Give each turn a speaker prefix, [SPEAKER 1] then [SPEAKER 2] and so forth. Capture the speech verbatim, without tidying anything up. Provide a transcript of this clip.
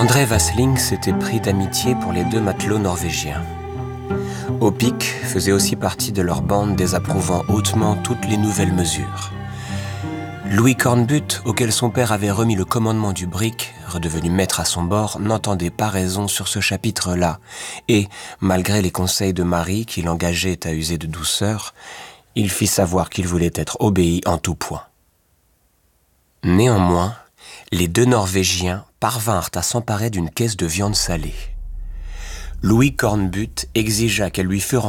[SPEAKER 1] André Vasling s'était pris d'amitié pour les deux matelots norvégiens. Opic faisait aussi partie de leur bande, désapprouvant hautement toutes les nouvelles mesures. Louis Cornbutte, auquel son père avait remis le commandement du brick, redevenu maître à son bord, n'entendait pas raison sur ce chapitre-là, et, malgré les conseils de Marie qui l'engageaient à user de douceur, il fit savoir qu'il voulait être obéi en tout point. Néanmoins, les deux Norvégiens parvinrent à s'emparer d'une caisse de viande salée. Louis Cornbutte exigea qu'elle lui fût